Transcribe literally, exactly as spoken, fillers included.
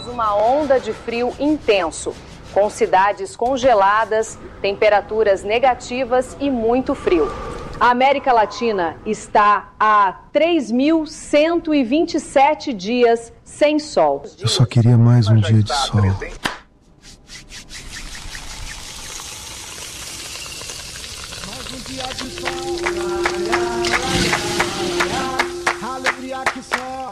uma onda de frio intenso, com cidades congeladas, temperaturas negativas e muito frio. A América Latina está há três mil cento e vinte e sete dias sem sol. Eu só queria mais um dia de sol. Mais um dia de sol. Alegria que só.